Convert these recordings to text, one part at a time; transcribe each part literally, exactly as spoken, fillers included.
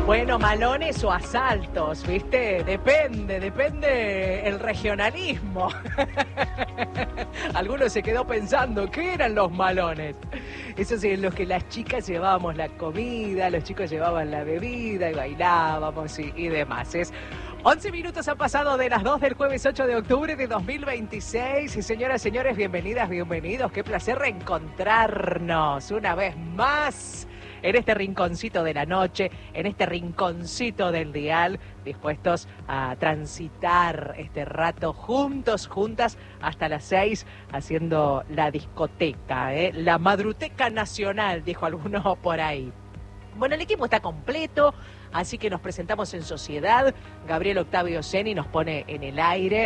Bueno, malones o asaltos, ¿viste? Depende, depende el regionalismo. Algunos se quedó pensando, ¿qué eran los malones? Esos en los que las chicas llevábamos la comida, los chicos llevaban la bebida y bailábamos y, y demás. Es once minutos han pasado de las dos del jueves ocho de octubre de dos mil veintiséis. Y señoras, señores, bienvenidas, bienvenidos. Qué placer reencontrarnos una vez más en este rinconcito de la noche, en este rinconcito del dial, dispuestos a transitar este rato juntos, juntas, hasta las seis, haciendo la discoteca, ¿eh? La madruteca nacional, dijo alguno por ahí. Bueno, el equipo está completo, así que nos presentamos en sociedad. Gabriel Octavio Ceni nos pone en el aire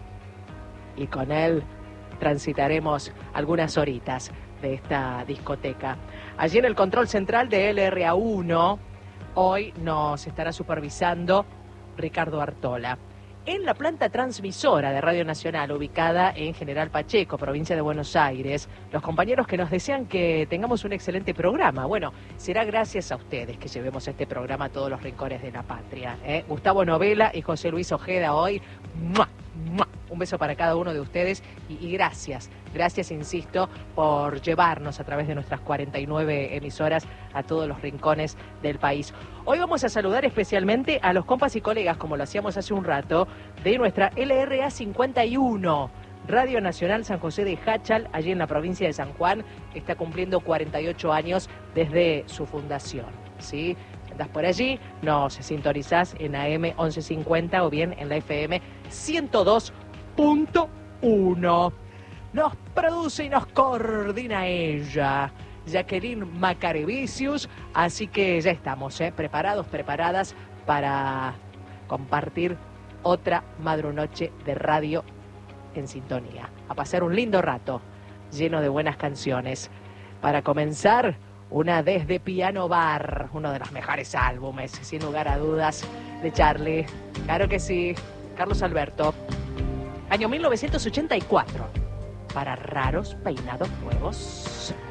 y con él transitaremos algunas horitas de esta discoteca. Allí en el control central de L R A uno, hoy nos estará supervisando Ricardo Artola. En la planta transmisora de Radio Nacional, ubicada en General Pacheco, provincia de Buenos Aires, los compañeros que nos desean que tengamos un excelente programa. Bueno, será gracias a ustedes que llevemos este programa a todos los rincones de la patria, ¿eh? Gustavo Novela y José Luis Ojeda hoy. ¡Mua! ¡Mua! Un beso para cada uno de ustedes y, y gracias, gracias, insisto, por llevarnos a través de nuestras cuarenta y nueve emisoras a todos los rincones del país. Hoy vamos a saludar especialmente a los compas y colegas, como lo hacíamos hace un rato, de nuestra L R A cincuenta y uno, Radio Nacional San José de Jáchal, allí en la provincia de San Juan, que está cumpliendo cuarenta y ocho años desde su fundación, ¿sí? Andás por allí, nos sintonizás en A M once cincuenta o bien en la F M ciento dos punto uno. Nos produce y nos coordina ella, Jacqueline Macarevicius, así que ya estamos, ¿eh? preparados, preparadas para compartir otra madrunoche de radio en sintonía, a pasar un lindo rato lleno de buenas canciones. Para comenzar, una Desde Piano Bar, uno de los mejores álbumes, sin lugar a dudas, de Charlie. Claro que sí, Carlos Alberto. Año mil novecientos ochenta y cuatro, para Raros Peinados Nuevos.